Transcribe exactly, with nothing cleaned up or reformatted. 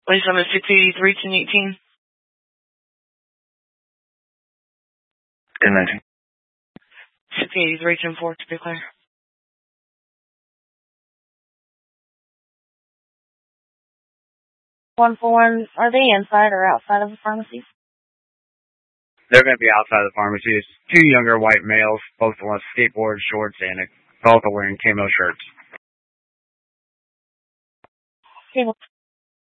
Police number six eighty-three, ten eighteen. ten nineteen. six eighty-three, ten four, to be clear. one four one, are they inside or outside of the pharmacy? They're going to be outside the pharmacy. It's two younger white males, both on skateboard shorts and both are wearing camo shirts. Okay,